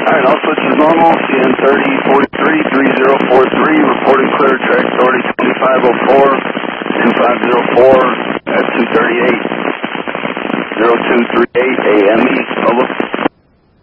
Alright, all switches normal, CN 3043-3043, reporting clear, track authority 2504, 2504 at 238, 0238 AME, over.